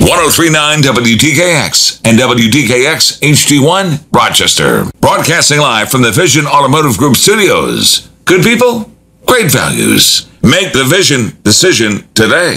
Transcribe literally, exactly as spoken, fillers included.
oh three point nine W T K X and W T K X H D one, Rochester. Broadcasting live from the Vision Automotive Group studios. Good people, great values. Make the Vision decision today.